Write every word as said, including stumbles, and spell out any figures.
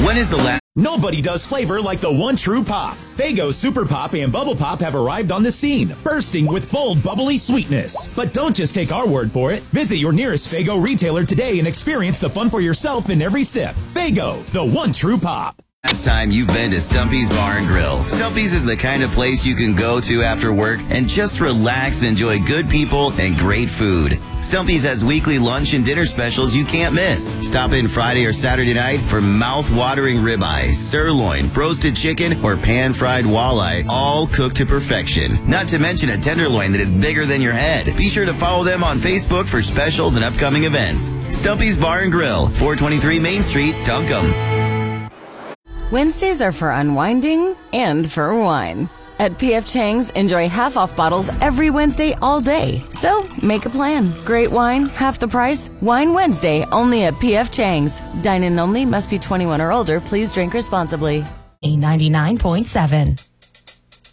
When is the last... Nobody does flavor like the one true pop. Faygo Super Pop and Bubble Pop have arrived on the scene, bursting with bold, bubbly sweetness. But don't just take our word for it. Visit your nearest Faygo retailer today and experience the fun for yourself in every sip. Faygo, the one true pop. Last time you've been to Stumpy's Bar and Grill. Stumpy's is the kind of place you can go to after work and just relax and enjoy good people and great food. Stumpy's has weekly lunch and dinner specials you can't miss. Stop in Friday or Saturday night for mouth-watering ribeye, sirloin, roasted chicken, or pan-fried walleye, all cooked to perfection. Not to mention a tenderloin that is bigger than your head. Be sure to follow them on Facebook for specials and upcoming events. Stumpy's Bar and Grill, four twenty-three Main Street, Duncombe. Wednesdays are for unwinding and for wine. At P F Chang's, enjoy half-off bottles every Wednesday all day. So, make a plan. Great wine, half the price. Wine Wednesday, only at P F Chang's. Dine-in only, must be twenty-one or older. Please drink responsibly. ninety-nine point seven